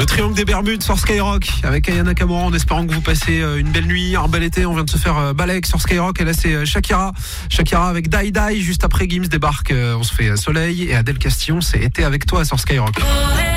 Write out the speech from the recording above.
Le triangle des Bermudes sur Skyrock avec Aya Nakamura, en espérant que vous passez une belle nuit, un bel été. On vient de se faire Balek sur Skyrock et là c'est Shakira avec Die Die. Juste après, Gims débarque, on se fait Soleil, et Adèle Castillon, c'est Été avec toi sur Skyrock.